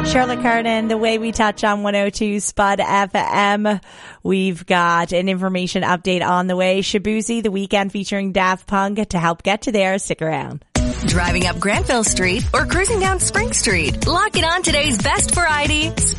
Charlotte Carden, the way we touch on 102 Spud FM. We've got an information update on the way. Shabuzi, the weekend featuring Daft Punk. To help get to there, stick around. Driving up Granville Street or cruising down Spring Street. Lock it on today's best variety.